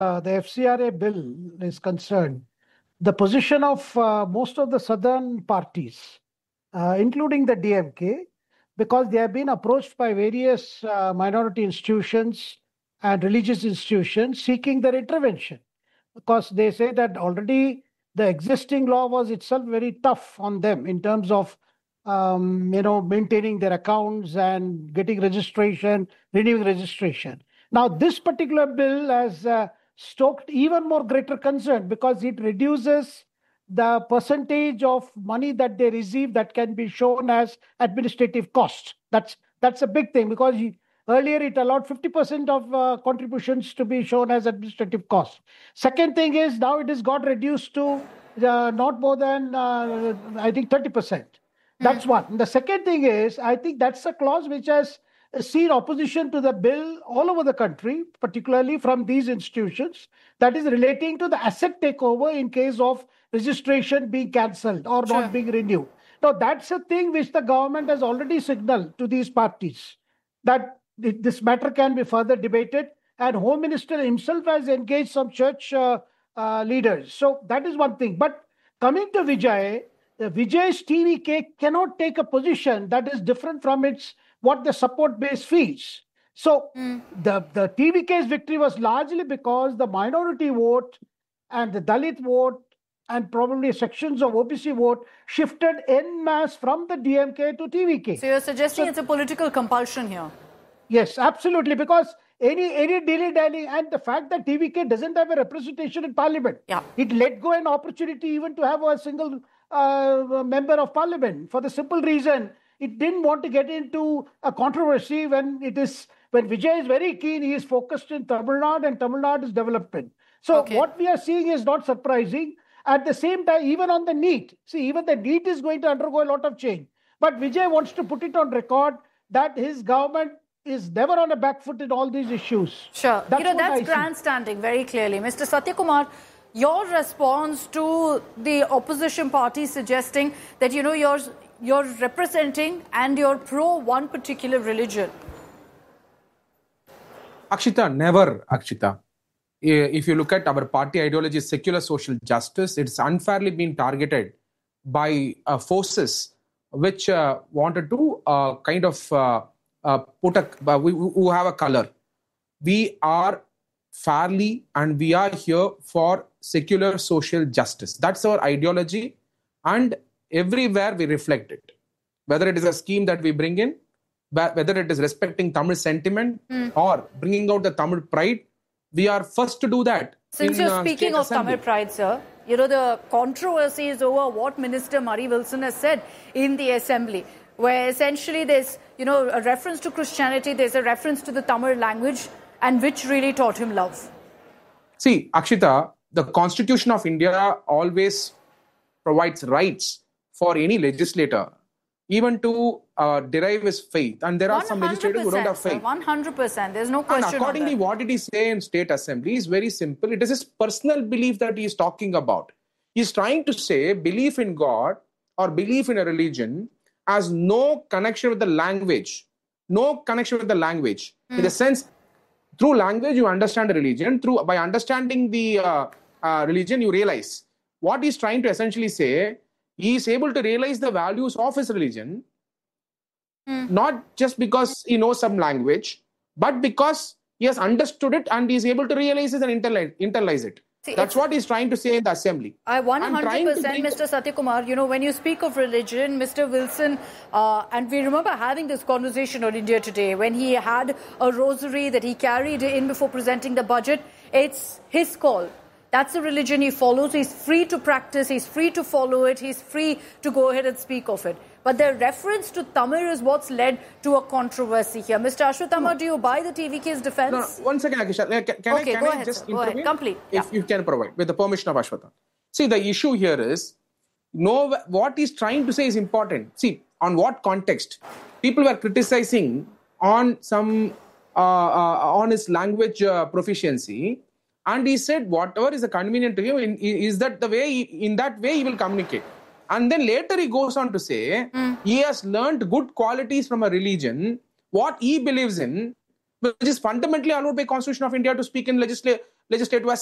the FCRA bill is concerned, the position of most of the southern parties, including the DMK, because they have been approached by various minority institutions and religious institutions seeking their intervention, because they say that already the existing law was itself very tough on them in terms of maintaining their accounts and getting registration, renewing registration. Now, this particular bill has stoked even more greater concern because it reduces the percentage of money that they receive that can be shown as administrative cost. That's a big thing, because earlier it allowed 50% of contributions to be shown as administrative cost. Second thing is, now it has got reduced to not more than, I think, 30%. That's one. The second thing is, I think that's a clause which has seen opposition to the bill all over the country, particularly from these institutions, that is relating to the asset takeover in case of registration being cancelled or not being renewed. Now, that's a thing which the government has already signaled to these parties, that this matter can be further debated, and Home Minister himself has engaged some church leaders. So that is one thing. But coming to Vijay's TVK cannot take a position that is different from what the support base feels. So the TVK's victory was largely because the minority vote and the Dalit vote and probably sections of OBC vote shifted en masse from the DMK to TVK. So you're suggesting it's a political compulsion here? Yes, absolutely, because any dilly-dally, and the fact that TVK doesn't have a representation in parliament, it let go an opportunity even to have a single member of parliament, for the simple reason it didn't want to get into a controversy when Vijay is very keen. He is focused in Tamil Nadu, and Tamil Nadu is development. So what we are seeing is not surprising. At the same time, even on the NEET, even the NEET is going to undergo a lot of change. But Vijay wants to put it on record that his government is never on a back foot in all these issues. Sure. That's grandstanding very clearly. Mr. Satyakumar, your response to the opposition party suggesting that, you're representing and you're pro one particular religion. Akshita, never, Akshita. If you look at our party ideology, secular social justice, it's unfairly been targeted by forces which wanted to who have a color. We are fairly, and we are here for secular social justice. That's our ideology, and everywhere we reflect it. Whether it is a scheme that we bring in, whether it is respecting Tamil sentiment or bringing out the Tamil pride, we are first to do that. Since you're speaking of Tamil pride, sir, the controversy is over what Minister Murray Wilson has said in the assembly, where essentially there's, a reference to Christianity, there's a reference to the Tamil language, and which really taught him love. See, Akshita, the Constitution of India always provides rights for any legislator, even to derive his faith. And there are some legislators who don't have faith. 100%. There's no question. And accordingly, what did he say in State Assembly is very simple. It is his personal belief that he is talking about. He is trying to say belief in God or belief in a religion has no connection with the language. No connection with the language. In the sense, through language, you understand the religion. By understanding the religion, you realize. What he's trying to essentially say, he is able to realize the values of his religion, not just because he knows some language, but because he has understood it and he is able to realize it and internalize it. See, that's what he's trying to say in the assembly. 100%, Mr. Satyakumar, when you speak of religion, Mr. Wilson, and we remember having this conversation on India Today, when he had a rosary that he carried in before presenting the budget, it's his call. That's the religion he follows. He's free to practice. He's free to follow it. He's free to go ahead and speak of it. But the reference to Tamil is what's led to a controversy here. Mr. Ashwathama, do you buy the TVK's defense? No, 1 second, Akisha. Can I just intervene? Go ahead. Complete. If you can provide, with the permission of Ashwathama. See, the issue here is, what he's trying to say is important. See, on what context? People were criticizing on his language proficiency. And he said, whatever is convenient to him, is that the way, in that way he will communicate. And then later he goes on to say, he has learned good qualities from a religion, what he believes in, which is fundamentally allowed by Constitution of India to speak in legislative